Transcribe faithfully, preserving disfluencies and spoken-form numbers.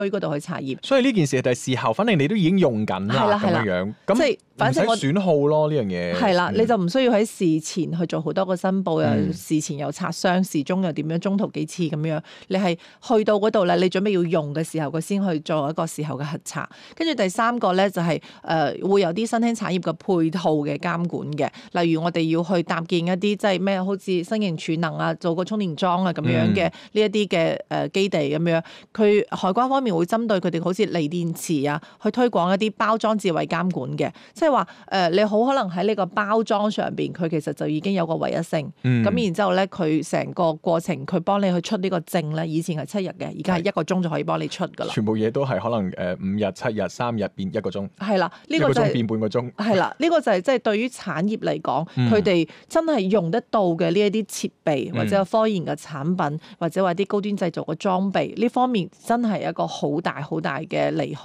嗰度去查驗。 所以呢件事就係事後，反正你都已經用緊啦咁樣樣，咁即係反正我唔使損耗咯呢樣嘢。 係啦， 嗯、 你就唔需要喺事前去做好多個申報，又、 嗯、 事前又拆箱，事中又點樣，中途幾次咁樣。你係去到嗰度咧，你準備要用嘅時候，佢先去做一個事後嘅核查。跟住第三個咧就係、是、誒、呃、會有啲新興產業嘅配套嘅監管嘅，例如我哋要去搭建一啲即係咩，好似新型儲能啊，做個充電樁啊咁樣嘅呢一啲嘅誒基地咁樣。佢海關方面會針對佢哋好似鋰電池啊，去推廣一啲包裝智慧監管嘅，即係話誒你好可能喺呢個包裝上邊，佢其實就已經有個唯一性。咁、嗯、然之後咧，佢成個過程佢幫你去出呢個證咧，以前係七日嘅，而家係一個鐘就可以幫你出噶啦。 全部嘢都係可能誒五日、七日、三日變一個鐘。 係啦，呢、這個就係、是、 變半個鐘。係啦，呢、這個就係即係對於產業嚟講，佢哋、嗯、真係用得到嘅呢一啲設備，或者科研嘅產品，或者話啲高端製造嘅裝備呢方面，真係一個好大好大嘅利好。